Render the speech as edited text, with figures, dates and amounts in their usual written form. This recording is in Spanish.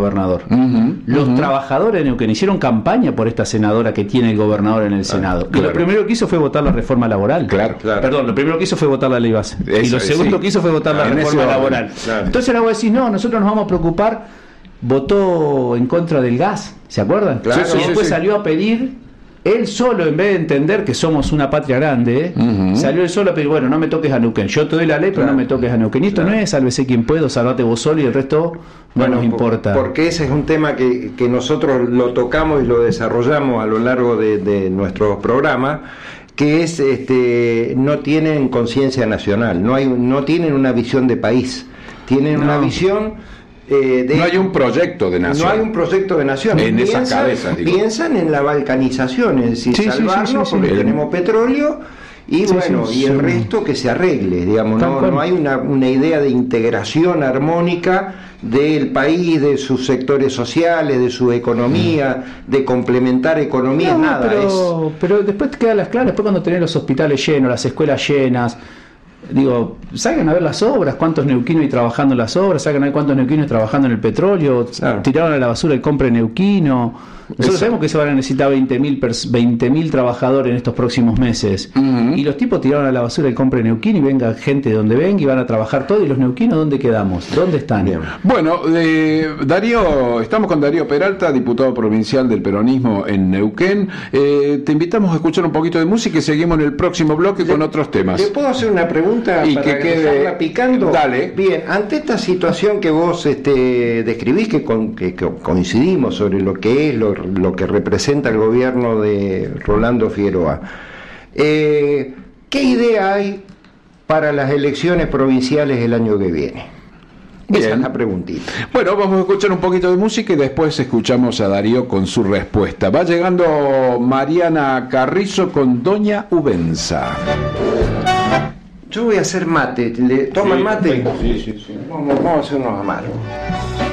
gobernador. Los trabajadores de Neuquén hicieron campaña por esta senadora que tiene el gobernador en el Senado. Y lo primero que hizo fue votar la reforma laboral. Perdón, lo primero que hizo fue votar la ley base. Y lo segundo que hizo fue votar la reforma laboral. Entonces ahora vos decís, no, nosotros nos vamos a preocupar. Votó en contra del gas, ¿se acuerdan? Y después salió a pedir. Él solo, en vez de entender que somos una patria grande, salió él solo a pedir, bueno, no me toques a Neuquén. Yo te doy la ley, pero no me toques a Neuquén. Y esto no es sálvese quien pueda, salvate vos solo y el resto no nos importa. Porque ese es un tema que nosotros lo tocamos y lo desarrollamos a lo largo de nuestros programas, que es no tienen conciencia nacional, no tienen una visión de país, tienen una visión... no hay un proyecto de nación. No hay un proyecto de nación. En esas cabezas, digo. Piensan en la balcanización, es decir, salvarnos porque tenemos petróleo y y el resto que se arregle, digamos. No hay una idea de integración armónica del país, de sus sectores sociales, de su economía, de complementar economías, nada. Pero después te quedan las claras, después cuando tenés los hospitales llenos, las escuelas llenas. Digo, salgan a ver las obras, cuántos neuquinos hay trabajando en las obras, salgan a ver cuántos neuquinos trabajando en el petróleo, tiraron a la basura el compre neuquino. Nosotros sabemos que se van a necesitar 20.000 trabajadores en estos próximos meses. Y los tipos tiraron a la basura el compre neuquino y venga gente de donde venga y van a trabajar todo. ¿Y los neuquinos dónde quedamos? ¿Dónde están? Bien. Bueno, Darío, estamos con Darío Peralta, diputado provincial del peronismo en Neuquén. Te invitamos a escuchar un poquito de música y seguimos en el próximo bloque con otros temas. ¿Le puedo hacer una pregunta y para que quede picando? Dale. Bien, ante esta situación que vos describís, que coincidimos sobre lo que es, lo que representa el gobierno de Rolando Figueroa, ¿qué idea hay para las elecciones provinciales el año que viene? Esa es la preguntita. Bueno, vamos a escuchar un poquito de música y después escuchamos a Darío con su respuesta. Va llegando Mariana Carrizo con Doña Ubenza. Yo voy a hacer mate. ¿Toman mate? Sí. Vamos a hacer unos amargos.